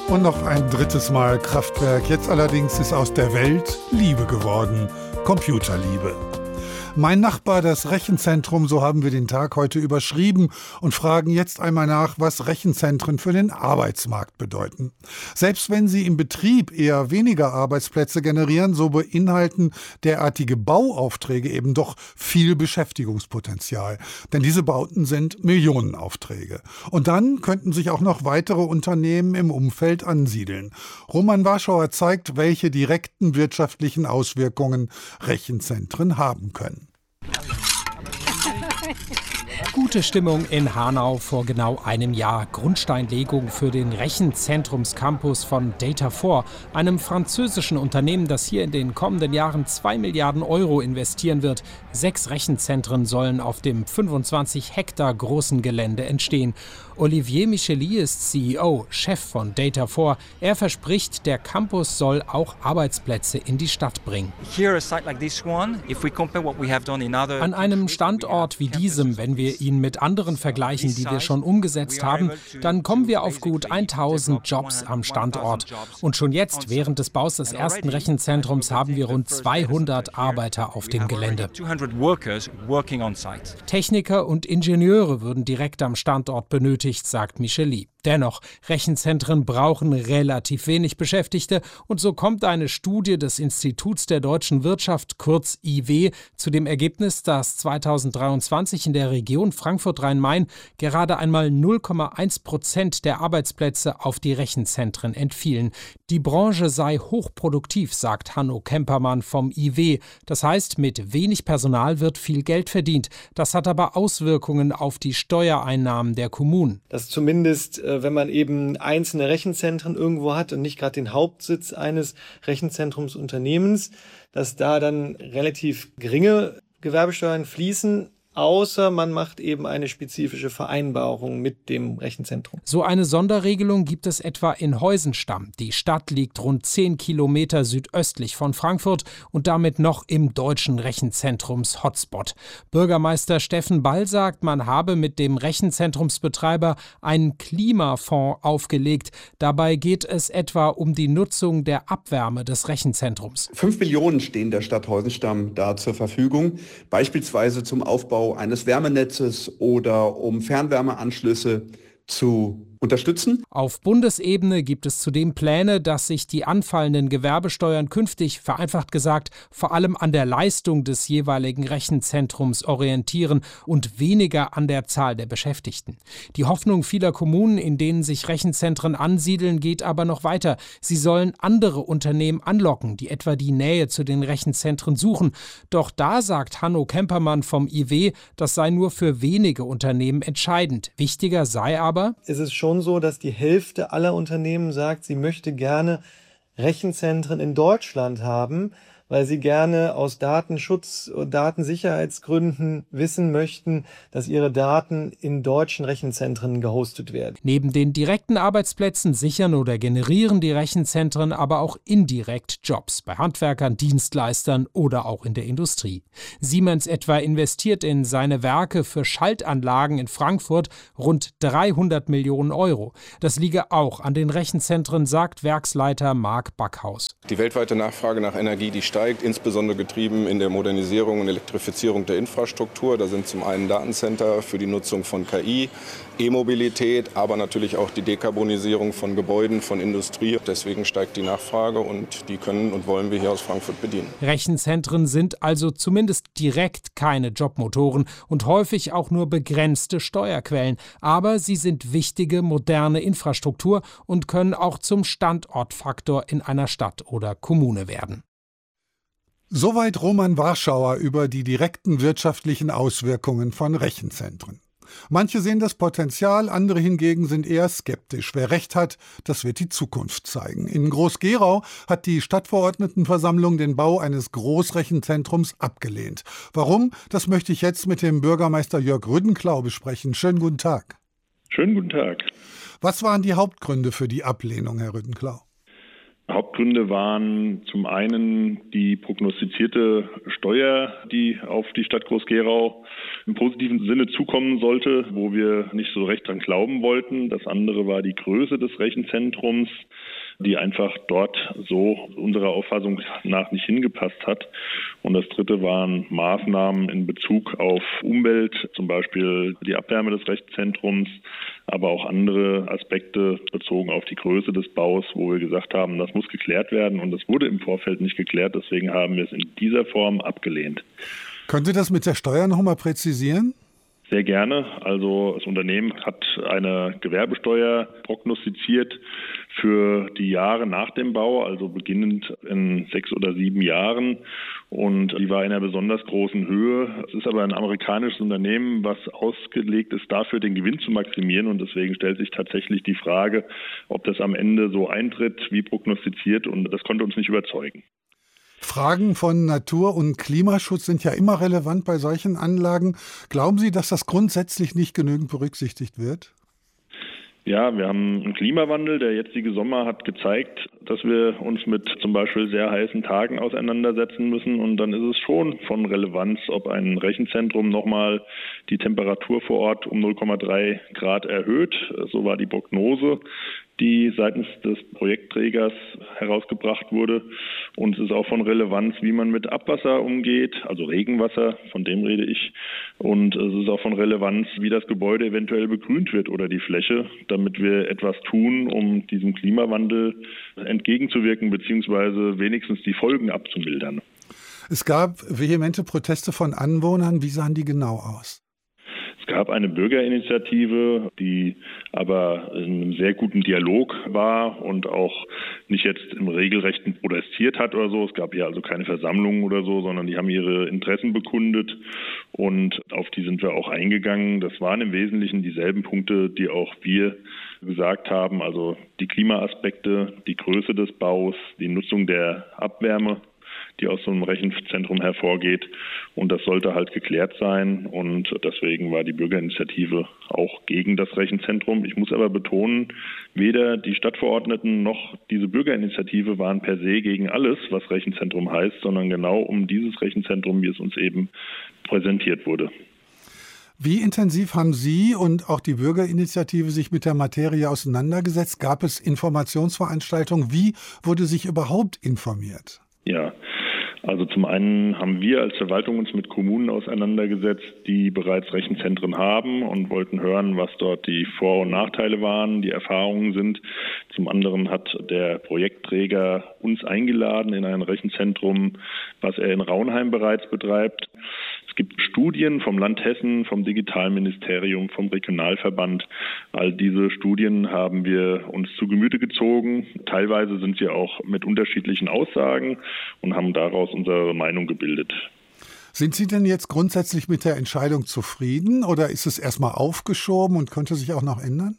Und noch ein drittes Mal Kraftwerk. Jetzt allerdings ist aus der Welt Liebe geworden. Computerliebe. Mein Nachbar, das Rechenzentrum, so haben wir den Tag heute überschrieben und fragen jetzt einmal nach, was Rechenzentren für den Arbeitsmarkt bedeuten. Selbst wenn sie im Betrieb eher weniger Arbeitsplätze generieren, so beinhalten derartige Bauaufträge eben doch viel Beschäftigungspotenzial. Denn diese Bauten sind Millionenaufträge. Und dann könnten sich auch noch weitere Unternehmen im Umfeld ansiedeln. Roman Warschauer zeigt, welche direkten wirtschaftlichen Auswirkungen Rechenzentren haben können. Gute Stimmung in Hanau vor genau einem Jahr. Grundsteinlegung für den Rechenzentrumscampus von Data4, einem französischen Unternehmen, das hier in den kommenden Jahren 2 Milliarden Euro investieren wird. 6 Rechenzentren sollen auf dem 25 Hektar großen Gelände entstehen. Olivier Micheli ist CEO, Chef von Data4. Er verspricht, der Campus soll auch Arbeitsplätze in die Stadt bringen. An einem Standort wie diesem, wenn wir ihn mit anderen vergleichen, die wir schon umgesetzt haben, dann kommen wir auf gut 1000 Jobs am Standort. Und schon jetzt, während des Baus des ersten Rechenzentrums, haben wir rund 200 Arbeiter auf dem Gelände. Techniker und Ingenieure würden direkt am Standort benötigt, sagt Micheli. Dennoch, Rechenzentren brauchen relativ wenig Beschäftigte und so kommt eine Studie des Instituts der deutschen Wirtschaft, kurz IW, zu dem Ergebnis, dass 2023 in der Region Frankfurt-Rhein-Main gerade einmal 0,1% der Arbeitsplätze auf die Rechenzentren entfielen. Die Branche sei hochproduktiv, sagt Hanno Kempermann vom IW. Das heißt, mit wenig Personal wird viel Geld verdient. Das hat aber Auswirkungen auf die Steuereinnahmen der Kommunen. Dass zumindest wenn man eben einzelne Rechenzentren irgendwo hat und nicht gerade den Hauptsitz eines Rechenzentrumsunternehmens, dass da dann relativ geringe Gewerbesteuern fließen, außer man macht eben eine spezifische Vereinbarung mit dem Rechenzentrum. So eine Sonderregelung gibt es etwa in Heusenstamm. Die Stadt liegt rund 10 Kilometer südöstlich von Frankfurt und damit noch im deutschen Rechenzentrums-Hotspot. Bürgermeister Steffen Ball sagt, man habe mit dem Rechenzentrumsbetreiber einen Klimafonds aufgelegt. Dabei geht es etwa um die Nutzung der Abwärme des Rechenzentrums. 5 Millionen stehen der Stadt Heusenstamm da zur Verfügung, beispielsweise zum Aufbau eines Wärmenetzes oder um Fernwärmeanschlüsse zu unterstützen. Auf Bundesebene gibt es zudem Pläne, dass sich die anfallenden Gewerbesteuern künftig, vereinfacht gesagt, vor allem an der Leistung des jeweiligen Rechenzentrums orientieren und weniger an der Zahl der Beschäftigten. Die Hoffnung vieler Kommunen, in denen sich Rechenzentren ansiedeln, geht aber noch weiter. Sie sollen andere Unternehmen anlocken, die etwa die Nähe zu den Rechenzentren suchen. Doch da sagt Hanno Kempermann vom IW, das sei nur für wenige Unternehmen entscheidend. Wichtiger sei aber, es ist schon so, dass die Hälfte aller Unternehmen sagt, sie möchte gerne Rechenzentren in Deutschland haben, weil sie gerne aus Datenschutz- und Datensicherheitsgründen wissen möchten, dass ihre Daten in deutschen Rechenzentren gehostet werden. Neben den direkten Arbeitsplätzen sichern oder generieren die Rechenzentren aber auch indirekt Jobs bei Handwerkern, Dienstleistern oder auch in der Industrie. Siemens etwa investiert in seine Werke für Schaltanlagen in Frankfurt rund 300 Millionen Euro. Das liege auch an den Rechenzentren, sagt Werksleiter Marc Backhaus. Die weltweite Nachfrage nach Energie, die steigt, insbesondere getrieben in der Modernisierung und Elektrifizierung der Infrastruktur. Da sind zum einen Datencenter für die Nutzung von KI, E-Mobilität, aber natürlich auch die Dekarbonisierung von Gebäuden, von Industrie. Deswegen steigt die Nachfrage und die können und wollen wir hier aus Frankfurt bedienen. Rechenzentren sind also zumindest direkt keine Jobmotoren und häufig auch nur begrenzte Steuerquellen. Aber sie sind wichtige, moderne Infrastruktur und können auch zum Standortfaktor in einer Stadt oder Kommune werden. Soweit Roman Warschauer über die direkten wirtschaftlichen Auswirkungen von Rechenzentren. Manche sehen das Potenzial, andere hingegen sind eher skeptisch. Wer recht hat, das wird die Zukunft zeigen. In Groß-Gerau hat die Stadtverordnetenversammlung den Bau eines Großrechenzentrums abgelehnt. Warum? Das möchte ich jetzt mit dem Bürgermeister Jörg Rüdenklau besprechen. Schönen guten Tag. Schönen guten Tag. Was waren die Hauptgründe für die Ablehnung, Herr Rüdenklau? Hauptgründe waren zum einen die prognostizierte Steuer, die auf die Stadt Groß-Gerau im positiven Sinne zukommen sollte, wo wir nicht so recht dran glauben wollten. Das andere war die Größe des Rechenzentrums, die einfach dort so unserer Auffassung nach nicht hingepasst hat. Und das dritte waren Maßnahmen in Bezug auf Umwelt, zum Beispiel die Abwärme des Rechenzentrums, aber auch andere Aspekte bezogen auf die Größe des Baus, wo wir gesagt haben, das muss geklärt werden. Und das wurde im Vorfeld nicht geklärt, deswegen haben wir es in dieser Form abgelehnt. Können Sie das mit der Steuer noch mal präzisieren? Sehr gerne. Also das Unternehmen hat eine Gewerbesteuer prognostiziert für die Jahre nach dem Bau, also beginnend in 6 oder 7 Jahren. Und die war in einer besonders großen Höhe. Es ist aber ein amerikanisches Unternehmen, was ausgelegt ist, dafür den Gewinn zu maximieren. Und deswegen stellt sich tatsächlich die Frage, ob das am Ende so eintritt, wie prognostiziert. Und das konnte uns nicht überzeugen. Fragen von Natur- und Klimaschutz sind ja immer relevant bei solchen Anlagen. Glauben Sie, dass das grundsätzlich nicht genügend berücksichtigt wird? Ja, wir haben einen Klimawandel. Der jetzige Sommer hat gezeigt, dass wir uns mit zum Beispiel sehr heißen Tagen auseinandersetzen müssen. Und dann ist es schon von Relevanz, ob ein Rechenzentrum nochmal die Temperatur vor Ort um 0,3 Grad erhöht. So war die Prognose, die seitens des Projektträgers herausgebracht wurde. Und es ist auch von Relevanz, wie man mit Abwasser umgeht, also Regenwasser, von dem rede ich. Und es ist auch von Relevanz, wie das Gebäude eventuell begrünt wird oder die Fläche, damit wir etwas tun, um diesem Klimawandel entgegenzuwirken, beziehungsweise wenigstens die Folgen abzumildern. Es gab vehemente Proteste von Anwohnern. Wie sahen die genau aus? Es gab eine Bürgerinitiative, die aber in einem sehr guten Dialog war und auch nicht jetzt im Regelrechten protestiert hat oder so. Es gab hier also keine Versammlungen oder so, sondern die haben ihre Interessen bekundet und auf die sind wir auch eingegangen. Das waren im Wesentlichen dieselben Punkte, die auch wir gesagt haben, also die Klimaaspekte, die Größe des Baus, die Nutzung der Abwärme, die aus so einem Rechenzentrum hervorgeht. Und das sollte halt geklärt sein. Und deswegen war die Bürgerinitiative auch gegen das Rechenzentrum. Ich muss aber betonen, weder die Stadtverordneten noch diese Bürgerinitiative waren per se gegen alles, was Rechenzentrum heißt, sondern genau um dieses Rechenzentrum, wie es uns eben präsentiert wurde. Wie intensiv haben Sie und auch die Bürgerinitiative sich mit der Materie auseinandergesetzt? Gab es Informationsveranstaltungen? Wie wurde sich überhaupt informiert? Ja, also zum einen haben wir als Verwaltung uns mit Kommunen auseinandergesetzt, die bereits Rechenzentren haben und wollten hören, was dort die Vor- und Nachteile waren, die Erfahrungen sind. Zum anderen hat der Projektträger uns eingeladen in ein Rechenzentrum, was er in Raunheim bereits betreibt. Es gibt Studien vom Land Hessen, vom Digitalministerium, vom Regionalverband. All diese Studien haben wir uns zu Gemüte gezogen. Teilweise sind sie auch mit unterschiedlichen Aussagen und haben daraus unsere Meinung gebildet. Sind Sie denn jetzt grundsätzlich mit der Entscheidung zufrieden oder ist es erstmal aufgeschoben und könnte sich auch noch ändern?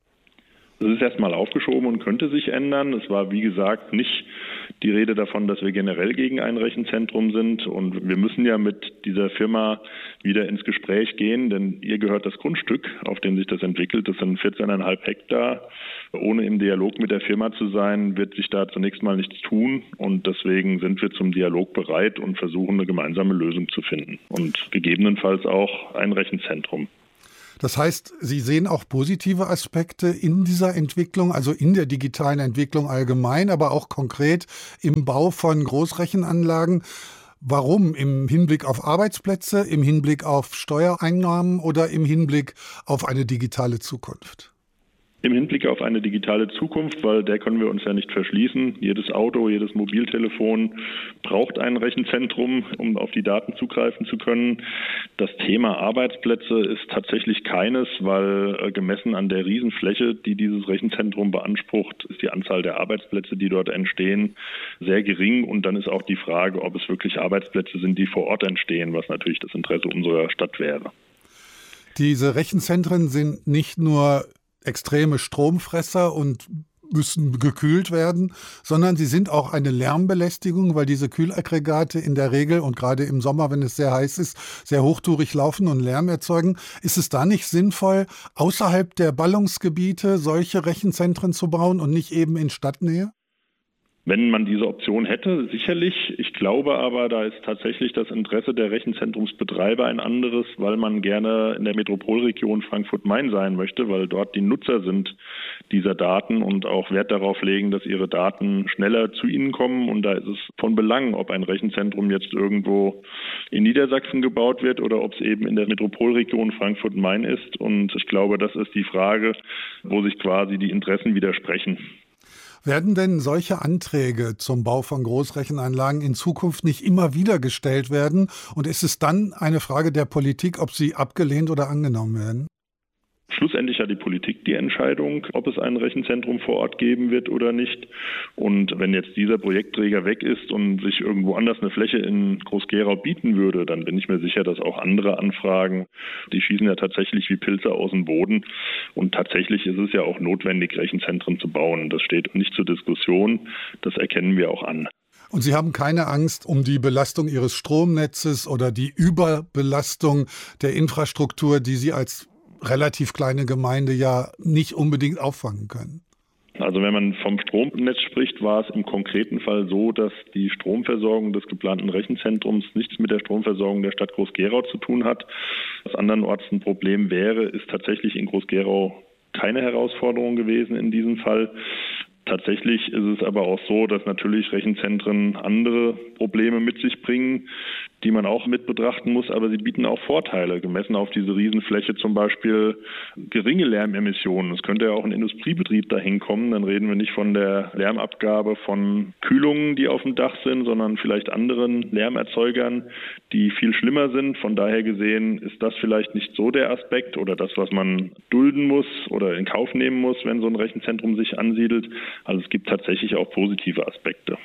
Es ist erstmal aufgeschoben und könnte sich ändern. Es war, wie gesagt, nicht die Rede davon, dass wir generell gegen ein Rechenzentrum sind. Und wir müssen ja mit dieser Firma wieder ins Gespräch gehen, denn ihr gehört das Grundstück, auf dem sich das entwickelt. Das sind 14,5 Hektar. Ohne im Dialog mit der Firma zu sein, wird sich da zunächst mal nichts tun. Und deswegen sind wir zum Dialog bereit und versuchen, eine gemeinsame Lösung zu finden. Und gegebenenfalls auch ein Rechenzentrum. Das heißt, Sie sehen auch positive Aspekte in dieser Entwicklung, also in der digitalen Entwicklung allgemein, aber auch konkret im Bau von Großrechenanlagen. Warum? Im Hinblick auf Arbeitsplätze, im Hinblick auf Steuereinnahmen oder im Hinblick auf eine digitale Zukunft? Im Hinblick auf eine digitale Zukunft, weil der können wir uns ja nicht verschließen. Jedes Auto, jedes Mobiltelefon braucht ein Rechenzentrum, um auf die Daten zugreifen zu können. Das Thema Arbeitsplätze ist tatsächlich keines, weil gemessen an der Riesenfläche, die dieses Rechenzentrum beansprucht, ist die Anzahl der Arbeitsplätze, die dort entstehen, sehr gering. Und dann ist auch die Frage, ob es wirklich Arbeitsplätze sind, die vor Ort entstehen, was natürlich das Interesse unserer Stadt wäre. Diese Rechenzentren sind nicht nur extreme Stromfresser und müssen gekühlt werden, sondern sie sind auch eine Lärmbelästigung, weil diese Kühlaggregate in der Regel und gerade im Sommer, wenn es sehr heiß ist, sehr hochtourig laufen und Lärm erzeugen. Ist es da nicht sinnvoll, außerhalb der Ballungsgebiete solche Rechenzentren zu bauen und nicht eben in Stadtnähe? Wenn man diese Option hätte, sicherlich. Ich glaube aber, da ist tatsächlich das Interesse der Rechenzentrumsbetreiber ein anderes, weil man gerne in der Metropolregion Frankfurt-Main sein möchte, weil dort die Nutzer sind dieser Daten und auch Wert darauf legen, dass ihre Daten schneller zu ihnen kommen. Und da ist es von Belang, ob ein Rechenzentrum jetzt irgendwo in Niedersachsen gebaut wird oder ob es eben in der Metropolregion Frankfurt-Main ist. Und ich glaube, das ist die Frage, wo sich quasi die Interessen widersprechen. Werden denn solche Anträge zum Bau von Großrechenanlagen in Zukunft nicht immer wieder gestellt werden? Und ist es dann eine Frage der Politik, ob sie abgelehnt oder angenommen werden? Schlussendlich hat die Politik die Entscheidung, ob es ein Rechenzentrum vor Ort geben wird oder nicht. Und wenn jetzt dieser Projektträger weg ist und sich irgendwo anders eine Fläche in Groß-Gerau bieten würde, dann bin ich mir sicher, dass auch andere Anfragen, die schießen ja tatsächlich wie Pilze aus dem Boden. Und tatsächlich ist es ja auch notwendig, Rechenzentren zu bauen. Das steht nicht zur Diskussion. Das erkennen wir auch an. Und Sie haben keine Angst um die Belastung Ihres Stromnetzes oder die Überbelastung der Infrastruktur, die Sie als relativ kleine Gemeinde ja nicht unbedingt auffangen können? Also wenn man vom Stromnetz spricht, war es im konkreten Fall so, dass die Stromversorgung des geplanten Rechenzentrums nichts mit der Stromversorgung der Stadt Groß-Gerau zu tun hat. Was andernorts ein Problem wäre, ist tatsächlich in Groß-Gerau keine Herausforderung gewesen in diesem Fall. Tatsächlich ist es aber auch so, dass natürlich Rechenzentren andere Probleme mit sich bringen, die man auch mit betrachten muss, aber sie bieten auch Vorteile, gemessen auf diese Riesenfläche, zum Beispiel geringe Lärmemissionen. Es könnte ja auch ein Industriebetrieb dahin kommen, dann reden wir nicht von der Lärmabgabe von Kühlungen, die auf dem Dach sind, sondern vielleicht anderen Lärmerzeugern, die viel schlimmer sind. Von daher gesehen ist das vielleicht nicht so der Aspekt oder das, was man dulden muss oder in Kauf nehmen muss, wenn so ein Rechenzentrum sich ansiedelt. Also es gibt tatsächlich auch positive Aspekte.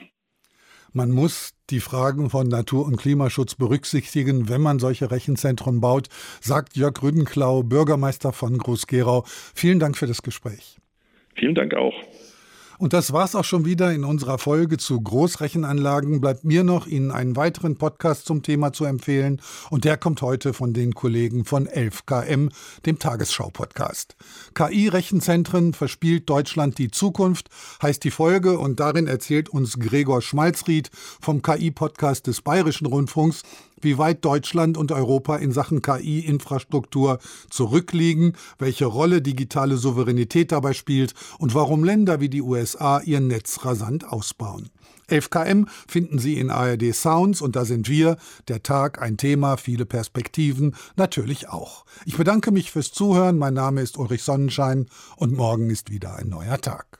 Man muss die Fragen von Natur- und Klimaschutz berücksichtigen, wenn man solche Rechenzentren baut, sagt Jörg Rüdenklau, Bürgermeister von Groß-Gerau. Vielen Dank für das Gespräch. Vielen Dank auch. Und das war's auch schon wieder in unserer Folge zu Großrechenanlagen. Bleibt mir noch, Ihnen einen weiteren Podcast zum Thema zu empfehlen. Und der kommt heute von den Kollegen von 11KM, dem Tagesschau-Podcast. KI-Rechenzentren verspielt Deutschland die Zukunft, heißt die Folge. Und darin erzählt uns Gregor Schmalzried vom KI-Podcast des Bayerischen Rundfunks, wie weit Deutschland und Europa in Sachen KI-Infrastruktur zurückliegen, welche Rolle digitale Souveränität dabei spielt und warum Länder wie die USA ihr Netz rasant ausbauen. 11KM finden Sie in ARD Sounds und da sind wir, der Tag, ein Thema, viele Perspektiven, natürlich auch. Ich bedanke mich fürs Zuhören, mein Name ist Ulrich Sonnenschein und morgen ist wieder ein neuer Tag.